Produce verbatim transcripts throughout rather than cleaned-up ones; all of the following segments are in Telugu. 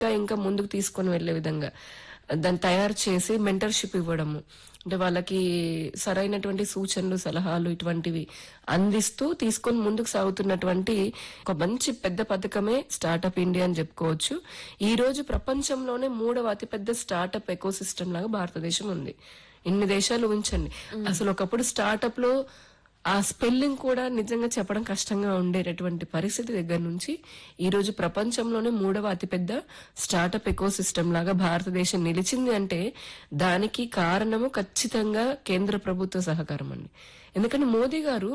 ఇంకా ముందుకు తీసుకొని వెళ్లే విధంగా దాన్ని తయారు చేసి మెంటర్షిప్ ఇవ్వడము, అంటే వాళ్ళకి సరైనటువంటి సూచనలు సలహాలు ఇటువంటివి అందిస్తూ తీసుకొని ముందుకు సాగుతున్నటువంటి ఒక మంచి పెద్ద పథకమే స్టార్టప్ ఇండియా అని చెప్పుకోవచ్చు. ఈ రోజు ప్రపంచంలోనే మూడవ అతిపెద్ద స్టార్టప్ ఎకో సిస్టమ్ లాగా భారతదేశం ఉంది. ఇన్ని దేశాలు ఉంచండి, అసలు ఒకప్పుడు స్టార్టప్ లో ఆ స్పెల్లింగ్ కూడా నిజంగా చెప్పడం కష్టంగా ఉండేటటువంటి పరిస్థితి దగ్గర నుంచి ఈ రోజు ప్రపంచంలోనే మూడవ అతిపెద్ద స్టార్టప్ ఎకో సిస్టమ్ లాగా భారతదేశం నిలిచింది అంటే దానికి కారణము ఖచ్చితంగా కేంద్ర ప్రభుత్వ సహకారం అండి. ఎందుకంటే మోదీ గారు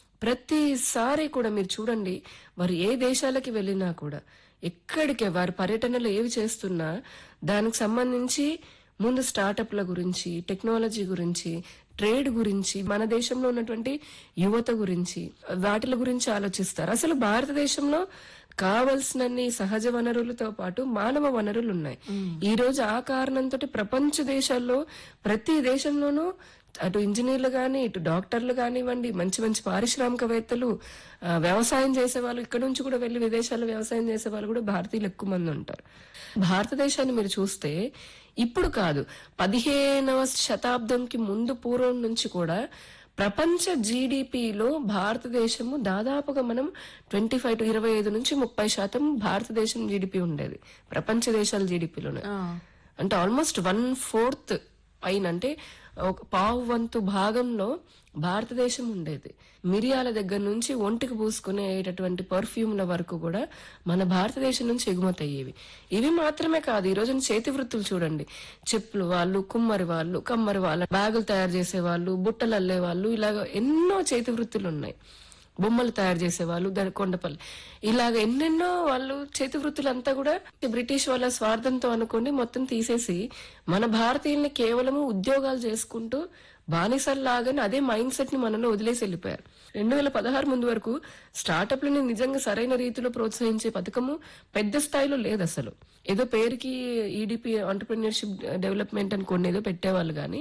ప్రతిసారి కూడా మీరు చూడండి, వారు ఏ దేశాలకి వెళ్ళినా కూడా ఎక్కడికి వారి పర్యటనలు ఏవి చేస్తున్నా దానికి సంబంధించి ముందు స్టార్టప్ల గురించి, టెక్నాలజీ గురించి, ట్రేడ్ గురించి, మన దేశంలో ఉన్నటువంటి యువత గురించి, వాటిల గురించి ఆలోచిస్తారు. అసలు భారతదేశంలో కావలసినన్ని సహజ వనరులతో పాటు మానవ వనరులు ఉన్నాయి. ఈ రోజు ఆ కారణంతో ప్రపంచ దేశాల్లో ప్రతి దేశంలోనూ అటు ఇంజనీర్లు గాని, ఇటు డాక్టర్లు కానివ్వండి, మంచి మంచి పారిశ్రామికవేత్తలు, వ్యవసాయం చేసే వాళ్ళు, ఇక్కడ నుంచి కూడా వెళ్లి విదేశాల్లో వ్యవసాయం చేసే వాళ్ళు కూడా భారతీయులు ఎక్కువ మంది ఉంటారు. భారతదేశాన్ని మీరు చూస్తే ఇప్పుడు కాదు, పదిహేనవ శతాబ్దంకి ముందు పూర్వం నుంచి కూడా ప్రపంచ జీడిపిలో భారతదేశము దాదాపుగా మనం ట్వంటీ ఫైవ్ టు ఇరవై ఐదు నుంచి ముప్పై శాతం భారతదేశం జీడిపి ఉండేది ప్రపంచ దేశాల జీడిపిలోనే. అంటే ఆల్మోస్ట్ వన్ ఫోర్త్ పైన, అంటే ఒక పావు వంతు భాగంలో భారతదేశం ఉండేది. మిరియాల దగ్గర నుంచి ఒంటికి పూసుకునేటటువంటి పర్ఫ్యూమ్ల వరకు కూడా మన భారతదేశం నుంచి ఎగుమతి అయ్యేవి. ఇవి మాత్రమే కాదు, ఈ రోజున చేతి వృత్తులు చూడండి, చెప్పులు వాళ్ళు, కుమ్మరి వాళ్ళు, కమ్మరి వాళ్ళు, బ్యాగులు తయారు చేసే వాళ్ళు, బుట్టలు అల్లే వాళ్ళు, ఇలాగ ఎన్నో చేతి వృత్తులు ఉన్నాయి. బొమ్మలు తయారు చేసేవాళ్ళు, దాని కొండపల్లి, ఇలాగ ఎన్నెన్నో వాళ్ళు చేతి వృత్తులంతా కూడా బ్రిటిష్ వాళ్ళ స్వార్థంతో అనుకోండి మొత్తం తీసేసి మన భారతీయుల్ని కేవలము ఉద్యోగాలు చేసుకుంటూ బానిసల్లాగానే అదే మైండ్ సెట్ ని మనలో వదిలేసి వెళ్ళిపోయారు. రెండు వేల పదహారు ముందు వరకు స్టార్టప్లని నిజంగా సరైన రీతిలో ప్రోత్సహించే పథకము పెద్ద స్థాయిలో లేదు. అసలు ఏదో పేరుకి ఈడిపి ఎంటర్‌ప్రెన్యూర్‌షిప్ డెవలప్మెంట్ అని కొన్ని ఏదో పెట్టేవాళ్ళు, కానీ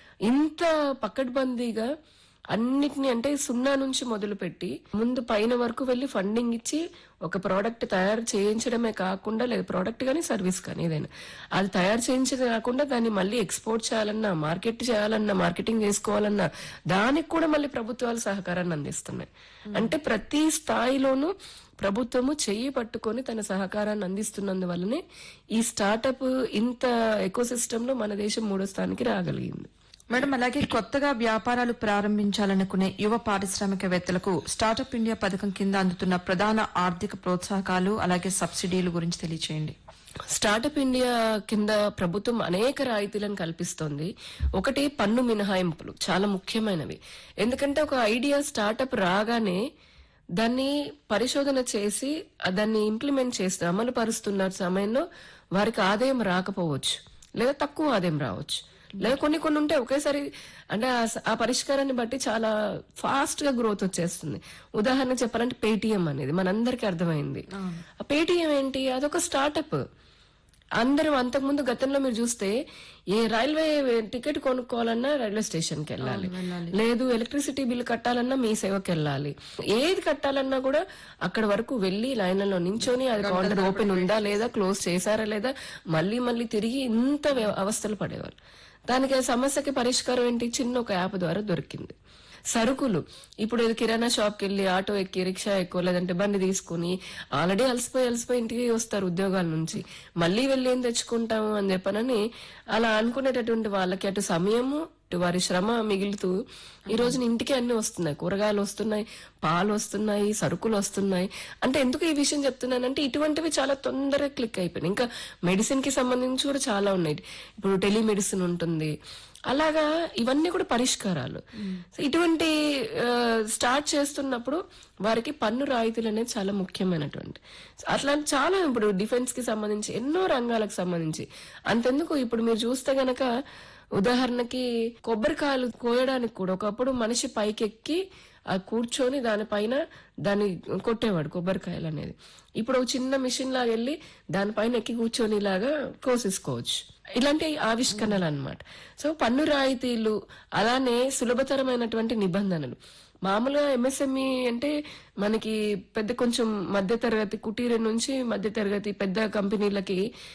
ఇంత పకడ్బందీగా అన్నిటిని, అంటే సున్నా నుంచి మొదలు పెట్టి ముందు పైన వరకు వెళ్లి ఫండింగ్ ఇచ్చి ఒక ప్రోడక్ట్ తయారు చేయించడమే కాకుండా, లేదా ప్రోడక్ట్ కానీ సర్వీస్ కానీ ఏదైనా అది తయారు చేయించడమే కాకుండా దాన్ని మళ్ళీ ఎక్స్పోర్ట్ చేయాలన్నా, మార్కెట్ చేయాలన్నా, మార్కెటింగ్ చేసుకోవాలన్నా దానికి కూడా మళ్ళీ ప్రభుత్వాలు సహకారాన్ని అందిస్తున్నాయి. అంటే ప్రతి స్థాయిలోనూ ప్రభుత్వము చెయ్యి పట్టుకొని తన సహకారాన్ని అందిస్తున్నందువల్లనే ఈ స్టార్టప్ ఇంత ఎకో సిస్టమ్ లో మన దేశం మూడో స్థానానికి రాగలిగింది. మేడం, అలాగే కొత్తగా వ్యాపారాలు ప్రారంభించాలనుకునే యువ పారిశ్రామికవేత్తలకు స్టార్టప్ ఇండియా పథకం కింద అందుతున్న ప్రధాన ఆర్థిక ప్రోత్సాహకాలు అలాగే సబ్సిడీల గురించి తెలియచేయండి. స్టార్టప్ ఇండియా కింద ప్రభుత్వం అనేక రాయితీలను కల్పిస్తోంది. ఒకటి పన్ను మినహాయింపులు చాలా ముఖ్యమైనవి. ఎందుకంటే ఒక ఐడియా స్టార్టప్ రాగానే దాన్ని పరిశోధన చేసి దాన్ని ఇంప్లిమెంట్ చేస్తే అమలు పరుస్తున్న సమయంలో వారికి ఆదాయం రాకపోవచ్చు, లేదా తక్కువ ఆదాయం రావచ్చు, లేదా కొన్ని కొన్ని ఉంటే ఒకేసారి, అంటే ఆ పరిష్కారాన్ని బట్టి చాలా ఫాస్ట్ గా గ్రోత్ వచ్చేస్తుంది. ఉదాహరణ చెప్పాలంటే పేటిఎం అనేది మనందరికి అర్థమైంది. ఆ పేటిఎం ఏంటి, అదొక స్టార్టప్. అందరం అంతకుముందు గతంలో మీరు చూస్తే ఏ రైల్వే టికెట్ కొనుక్కోవాలన్నా రైల్వే స్టేషన్ కి వెళ్ళాలి, లేదు ఎలక్ట్రిసిటీ బిల్ కట్టాలన్నా మీ సేవకి వెళ్ళాలి, ఏది కట్టాలన్నా కూడా అక్కడ వరకు వెళ్లి లైన్లలో నించొని అది కౌంటర్ ఓపెన్ ఉందా లేదా, క్లోజ్ చేశారా లేదా, మళ్ళీ మళ్ళీ తిరిగి ఇంత అవస్థలు పడేవారు. దానికి సమస్యకి పరిష్కారం ఏంటి, చిన్న ఒక యాప్ ద్వారా దొరికింది. సరుకులు ఇప్పుడు కిరాణా షాప్ కి వెళ్లి ఆటో ఎక్కి, రిక్షా ఎక్కువ, లేదంటే బండి తీసుకుని ఆల్రెడీ అలసిపోయి అలసిపోయి ఇంటికి వస్తారు ఉద్యోగాల నుంచి, మళ్ళీ వెళ్ళి ఏం తెచ్చుకుంటాము అని చెప్పనని అలా అనుకునేటటువంటి వాళ్ళకి అటు సమయము ఇటు వారి శ్రమ మిగులుతూ ఈ రోజున ఇంటికి అన్ని వస్తున్నాయి, కూరగాయలు వస్తున్నాయి, పాలు వస్తున్నాయి, సరుకులు వస్తున్నాయి. అంటే ఎందుకు ఈ విషయం చెప్తున్నానంటే ఇటువంటివి చాలా తొందరగా క్లిక్ అయిపోయినాయి. ఇంకా మెడిసిన్ కి సంబంధించి కూడా చాలా ఉన్నాయి. ఇప్పుడు టెలిమెడిసిన్ ఉంటుంది, అలాగా ఇవన్నీ కూడా పరిష్కారాలు. ఇటువంటి స్టార్ట్ చేస్తున్నప్పుడు వారికి పన్ను రాయితీలు అనేది చాలా ముఖ్యమైనటువంటి, అట్లా చాలా ఇప్పుడు డిఫెన్స్ కి సంబంధించి ఎన్నో రంగాలకు సంబంధించి అంతెందుకు ఇప్పుడు మీరు చూస్తే గనక ఉదాహరణకి కొబ్బరికాయలు కోయడానికి కూడా ఒకప్పుడు మనిషి పైకెక్కి ఆ కూర్చొని దానిపైన దాన్ని కొట్టేవాడు కొబ్బరికాయలు అనేది. ఇప్పుడు ఒక చిన్న మిషన్ లాగా వెళ్ళి దానిపైన ఎక్కి కూర్చొని ఇలాగా కోసేసుకోవచ్చు. ఇలాంటి ఆవిష్కరణలు అన్నమాట. సో పన్ను రాయితీలు, అలానే సులభతరమైనటువంటి నిబంధనలు. మామూలుగా ఎంఎస్ఎంఈ అంటే మనకి పెద్ద కొంచెం మధ్య తరగతి కుటీర నుంచి మధ్య తరగతి పెద్ద కంపెనీలకి